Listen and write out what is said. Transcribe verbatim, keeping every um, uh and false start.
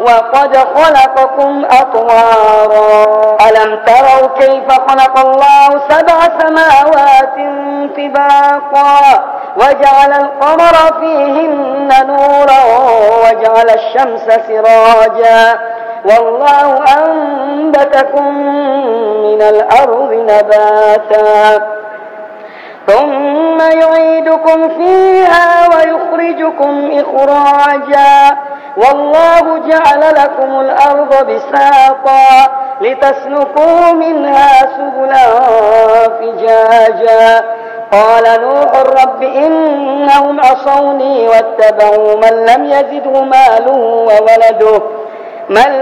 وقد خلقكم أطوارا ألم تروا كيف خلق الله سبع سماوات طباقا وجعل القمر فيهن نورا وجعل الشمس سراجا والله أنبتكم من الأرض نباتا ثم يعيدكم فيها ويخرجكم إخراجا والله جعل لكم الأرض بساطا لتسلكوا منها سبلا فجاجا قال نوح رب إنهم عصوني واتبعوا من لم يزده ماله وولده من